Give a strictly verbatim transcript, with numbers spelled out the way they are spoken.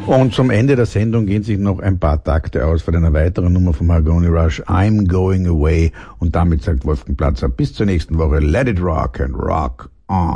Und zum Ende der Sendung gehen sich noch ein paar Takte aus von einer weiteren Nummer vom Mahagoni Rush, I'm Going Away. Und damit sagt Wolfgang Platzer, bis zur nächsten Woche, let it rock and rock on.